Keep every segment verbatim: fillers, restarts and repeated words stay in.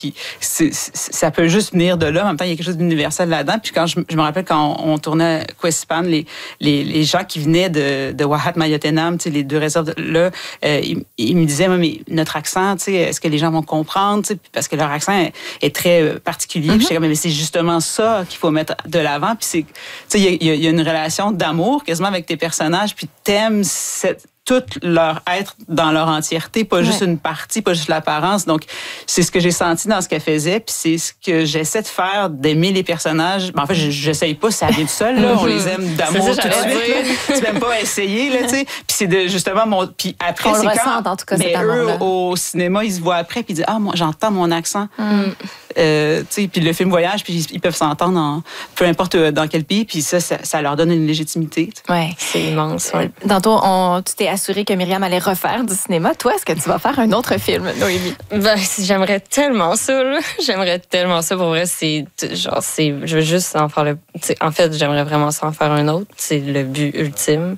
Puis c'est, c'est, ça peut juste venir de là. En même temps, il y a quelque chose d'universel là-dedans. Puis quand je, je me rappelle quand on, on tournait Quispan, les, les, les gens qui venaient de, de Wahat Mayotenam, tu sais, les deux réserves là, euh, ils, ils me disaient, mais notre accent, tu sais, est-ce que les gens vont comprendre, tu sais, parce que leur accent est, est très particulier. Mm-hmm. Puis j'étais comme, mais c'est justement ça qu'il faut mettre de l'avant. Puis c'est, tu sais, il y, y, y a une relation d'amour quasiment avec tes personnages. Puis t'aimes cette tout leur être dans leur entièreté, pas juste ouais. une partie, pas juste l'apparence. Donc, c'est ce que j'ai senti dans ce qu'elle faisait, puis c'est ce que j'essaie de faire, d'aimer les personnages. Ben, en fait, j'essaye pas, ça vient tout seul, là. On les aime d'amour tout de suite. Là. Tu n'aimes pas essayer, là, tu sais. Puis c'est de, justement, mon... Puis après, on c'est le quand... ressent, en tout cas, mais cet eux, amour-là. au cinéma, ils se voient après, puis ils disent, ah, moi, j'entends mon accent. Mm. Euh, tu sais, puis le film voyage, puis ils peuvent s'entendre en peu importe dans quel pays, puis ça, ça, ça leur donne une légitimité. Oui, c'est immense. Ouais. Tantôt, on, tu t'es assuré que Myriam allait refaire du cinéma. Toi, est-ce que tu vas faire un autre film, Noémie? Ben, j'aimerais tellement ça, là. J'aimerais tellement ça. Pour vrai, c'est genre, c'est, je veux juste en faire le. En fait, j'aimerais vraiment ça en faire un autre. C'est le but ultime.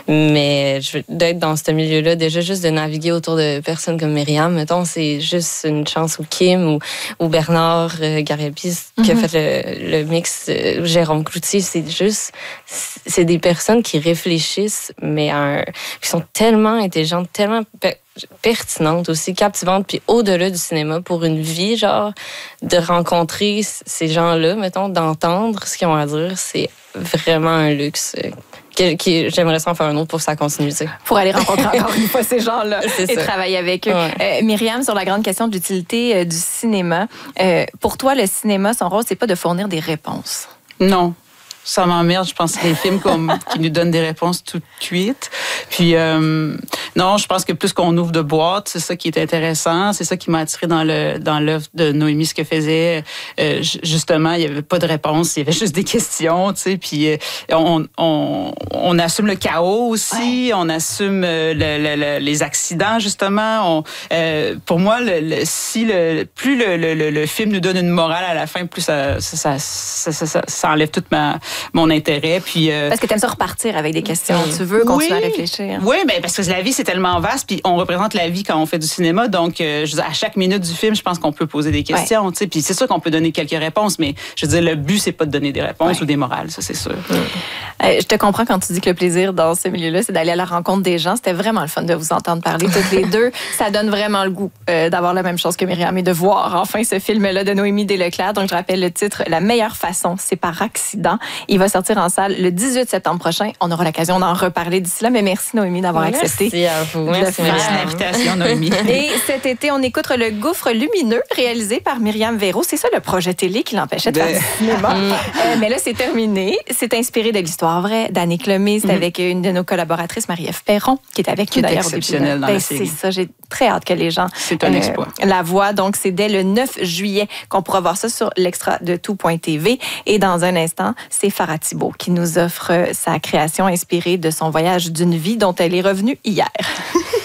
Mais je veux, d'être dans ce milieu-là, déjà juste de naviguer autour de personnes comme Myriam, mettons, c'est juste une chance. Ou Kim, ou, ou Bernard euh, Gariepy, mm-hmm. qui a fait le, le mix euh, Jérôme Cloutier. C'est juste. C'est des personnes qui réfléchissent, mais un, qui sont tellement intelligentes, tellement per- pertinentes aussi, captivantes, puis au-delà du cinéma, pour une vie, genre, de rencontrer ces gens-là, mettons, d'entendre ce qu'ils ont à dire, c'est vraiment un luxe. Qui, qui, j'aimerais ça en faire un autre pour sa continuité. Pour aller rencontrer encore une fois ces gens-là c'est et ça. Travailler avec eux. Ouais. Euh, Myriam, sur la grande question de l'utilité euh, du cinéma, euh, pour toi, le cinéma, son rôle, c'est pas de fournir des réponses. Non. Ça m'emmerde, je pense, les films comme, qui nous donnent des réponses toutes cuites. Puis, euh, non, je pense que plus qu'on ouvre de boîtes, c'est ça qui est intéressant. C'est ça qui m'a attiré dans le dans l'œuvre de Noémie, ce que faisait. Euh, justement, il n'y avait pas de réponse, il y avait juste des questions, tu sais. Puis, euh, on, on, on assume le chaos aussi, ouais. on assume le, le, le, les accidents, justement. On, euh, pour moi, le, le, si le, plus le, le, le film nous donne une morale à la fin, plus ça, ça, ça, ça, ça, ça, ça enlève toute ma... mon intérêt. Puis, euh, parce que tu aimes ça repartir avec des questions. Oui. Tu veux continuer oui. à réfléchir. Oui, ben parce que la vie, c'est tellement vaste, puis on représente la vie quand on fait du cinéma. Donc, euh, je veux dire, à chaque minute du film, je pense qu'on peut poser des questions. Ouais. Puis c'est sûr qu'on peut donner quelques réponses, mais je veux dire, le but, c'est pas de donner des réponses ouais. ou des morales, ça, c'est sûr. Ouais. Euh, je te comprends quand tu dis que le plaisir dans ce milieu-là, c'est d'aller à la rencontre des gens. C'était vraiment le fun de vous entendre parler toutes les deux. Ça donne vraiment le goût euh, d'avoir la même chose que Myriam et de voir enfin ce film-là de Noémie Desleclerc. Donc, je rappelle le titre, La meilleure façon, c'est par accident. Il va sortir en salle le dix-huit septembre prochain. On aura l'occasion d'en reparler d'ici là, mais merci Noémie d'avoir merci accepté. Merci à vous. Merci, merci de l'invitation, Noémie. Et cet été, on écoute Le Gouffre lumineux, réalisé par Myriam Véro. C'est ça le projet télé qui l'empêchait de faire du cinéma. euh, mais là, c'est terminé. C'est inspiré de l'histoire vraie d'Annick Lemay. C'est mm-hmm. avec une de nos collaboratrices, Marie-Ève Perron, qui est avec nous d'ailleurs. Exceptionnelle dans ben, la série. C'est ça, j'ai très hâte que les gens c'est un exploit. Euh, la voient. Donc, c'est dès le neuf juillet qu'on pourra voir ça sur l'extra de tout point t v. Et dans un instant, c'est Farah Thibault qui nous offre sa création inspirée de son voyage d'une vie dont elle est revenue hier.